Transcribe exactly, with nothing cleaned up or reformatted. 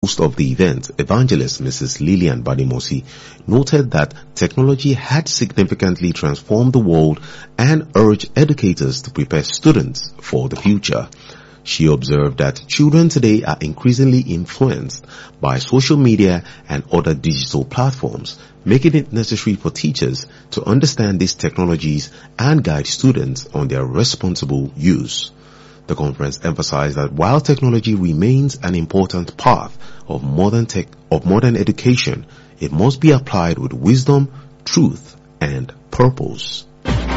host of the event, evangelist Missus Lillian Badimosi, noted that technology had significantly transformed the world and urged educators to prepare students for the future. She observed that children today are increasingly influenced by social media and other digital platforms, making it necessary for teachers to understand these technologies and guide students on their responsible use. The conference emphasized that while technology remains an important part of modern tech, of modern education, it must be applied with wisdom, truth, and purpose.